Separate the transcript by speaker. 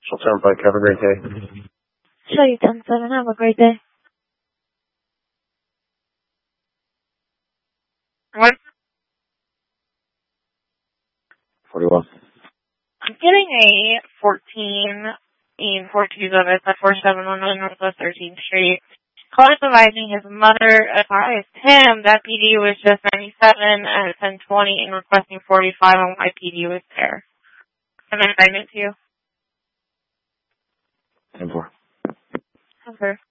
Speaker 1: Turnpike. Have a great day.
Speaker 2: Show you 10-7. Have a great day.
Speaker 3: What?
Speaker 1: 41.
Speaker 3: I'm getting a 14 in Portuguese of it at 4719 Northwest 13th Street. Client advising his mother advised him that PD was just 97 at 1020 and requesting 45 on why PD was there. Can I assign it to you?
Speaker 1: 10-4.
Speaker 3: Okay.